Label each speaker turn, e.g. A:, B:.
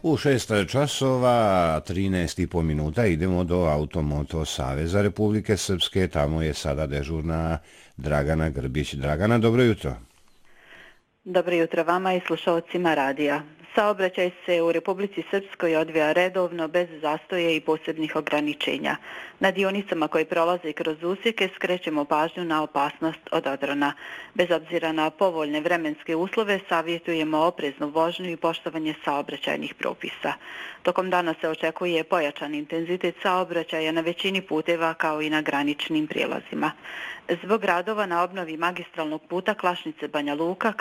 A: U 6 časova, 13,5 minuta idemo do Automoto Saveza Republike Srpske. Tamo je sada dežurna Dragana Grbić. Dragana, dobro jutro.
B: Dobro jutro vama i slušalcima radija. Saobraćaj se u Republici Srpskoj odvija redovno, bez zastoja i posebnih ograničenja. Na dionicama koje prolaze kroz usjeke skrećemo pažnju na opasnost od odrona. Bez obzira na povoljne vremenske uslove, savjetujemo opreznu vožnju i poštovanje saobraćajnih propisa. Tokom dana se očekuje pojačan intenzitet saobraćaja na većini puteva kao i na graničnim prijelazima. Zbog radova na obnovi magistralnog puta Klašnice-Banja Luka,